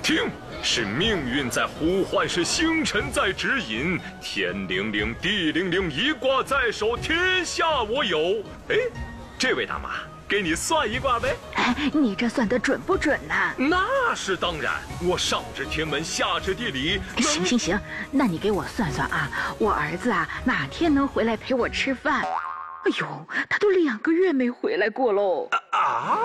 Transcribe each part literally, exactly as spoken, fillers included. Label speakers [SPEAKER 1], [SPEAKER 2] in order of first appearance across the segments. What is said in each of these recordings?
[SPEAKER 1] 听，是命运在呼唤，是星辰在指引。天灵灵，地灵灵，一卦在手，天下我有。哎，这位大妈，给你算一卦呗。
[SPEAKER 2] 哎，你这算得准不准呢？
[SPEAKER 1] 那是当然，我上知天文，下知地理。
[SPEAKER 2] 行行行，那你给我算算啊，我儿子啊哪天能回来陪我吃饭？哎呦，他都两个月没回来过喽。
[SPEAKER 1] 啊！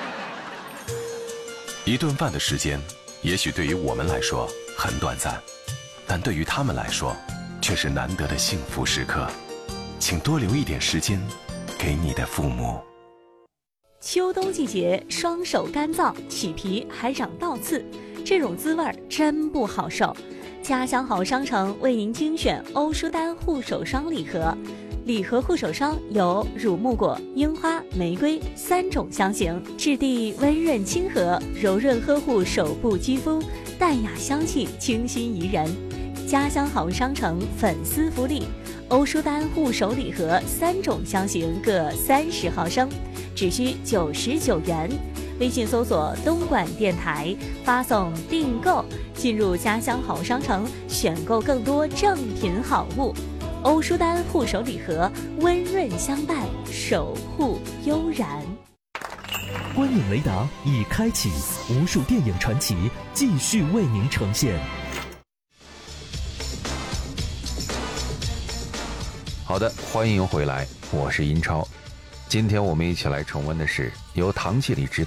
[SPEAKER 3] 一顿饭的时间，也许对于我们来说很短暂，但对于他们来说，却是难得的幸福时刻。请多留一点时间给你的父母。
[SPEAKER 4] 秋冬季节，双手干燥，起皮还长倒刺，这种滋味真不好受。家乡好商城为您精选欧舒丹护手霜礼盒，礼盒护手霜有乳木果、樱花、玫瑰三种香型，质地温润亲和，柔润呵护手部肌肤，淡雅香气，清新宜人。家乡好商城粉丝福利，欧舒丹护手礼盒三种香型各三十毫升，只需九十九元。微信搜索东莞电台，发送订购，进入家乡好商城，选购更多正品好物。欧舒丹护手礼盒，温润相伴，守护悠然。
[SPEAKER 5] 观影雷达已开启，无数电影传奇继续为您呈现。
[SPEAKER 6] 好的，欢迎回来，我是英超。今天我们一起来重温的是由唐季礼执